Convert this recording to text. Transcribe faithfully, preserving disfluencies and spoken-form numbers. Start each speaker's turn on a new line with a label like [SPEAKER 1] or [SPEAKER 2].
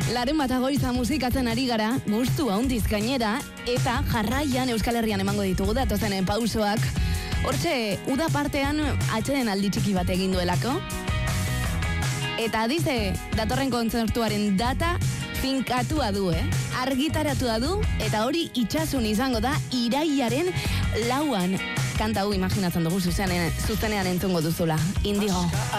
[SPEAKER 1] Laren bat agoiza musikatzen ari gara, gustu handiz gainera, eta jarraian Euskal Herrian emango ditugu datozenen pausoak. Hortxe, uda partean atxeden aldi txiki bat egin duelako. Eta dize, datorren kontzertuaren data finkatua du, eh? Argitaratua du, eta hori itxasun izango da iraiaren lauan. Kanta hau imaginatzen dugu zuzenean, zuzenean entzungo duzula. Indigo.